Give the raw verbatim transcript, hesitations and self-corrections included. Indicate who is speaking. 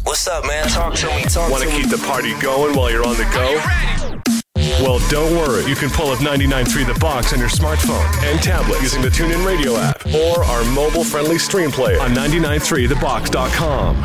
Speaker 1: What's up, man? Talk to me, talk
Speaker 2: Want
Speaker 1: to
Speaker 2: to
Speaker 1: me.
Speaker 2: keep the party going while you're on the go? Well, don't worry. You can pull up ninety-nine point three The Box on your smartphone and tablet using the TuneIn Radio app or our mobile-friendly stream player on ninety nine three the box dot com.